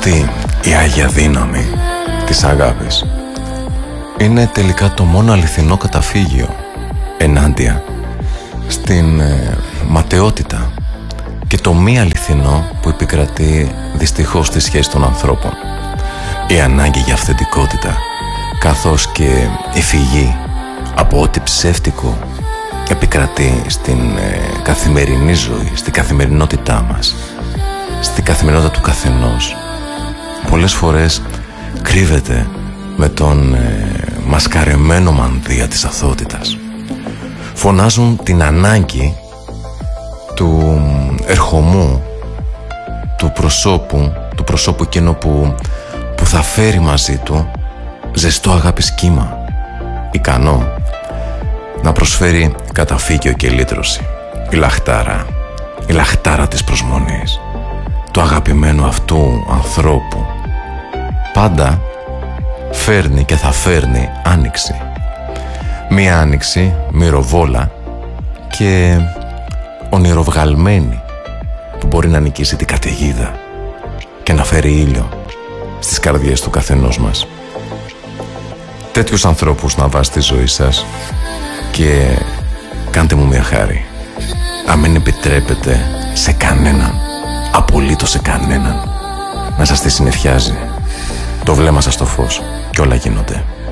Αυτή η Άγια Δύναμη της αγάπης είναι τελικά το μόνο αληθινό καταφύγιο ενάντια στην ματαιότητα και το μη αληθινό που επικρατεί δυστυχώς στη σχέση των ανθρώπων. Η ανάγκη για αυθεντικότητα, καθώς και η φυγή από ό,τι ψεύτικο επικρατεί στην καθημερινή ζωή, στην καθημερινότητά μας, στην καθημερινότητα του καθενός, πολλές φορές κρύβεται με τον μασκαρεμένο μανδύα της αθωότητας. Φωνάζουν την ανάγκη του ερχομού, του προσώπου εκείνο που θα φέρει μαζί του ζεστό αγάπης κύμα, ικανό να προσφέρει καταφύγιο και λύτρωση. Η λαχτάρα της προσμονής, του αγαπημένου αυτού ανθρώπου, πάντα φέρνει και θα φέρνει άνοιξη. Μία άνοιξη μυρωβόλα και ονειροβγαλμένη, που μπορεί να νικήσει την καταιγίδα και να φέρει ήλιο στις καρδιές του καθενός μας. Τέτοιους ανθρώπους να βάζει στη ζωή σας και κάντε μου μια χάρη. Αν μην επιτρέπετε σε κανέναν, απολύτως σε κανέναν, να σας τη συννεφιάζει το βλέμμα σας στο φως και όλα γίνονται.